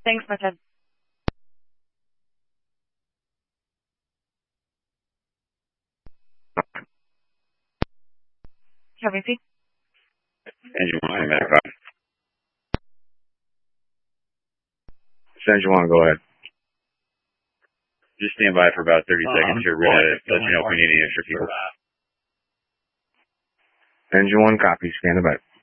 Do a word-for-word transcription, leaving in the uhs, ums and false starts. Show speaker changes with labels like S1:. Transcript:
S1: Thanks, Martin. Covington?
S2: Engine one, I'm at five. Engine one, go ahead. Just stand by for about thirty uh, seconds here. We're going to let you know if we need any extra people. Engine one, copy. Stand by.